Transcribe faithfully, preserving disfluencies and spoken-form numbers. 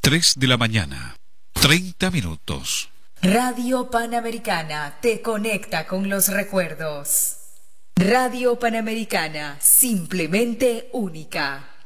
tres de la mañana, treinta minutos. Radio Panamericana te conecta con los recuerdos. Radio Panamericana, simplemente única.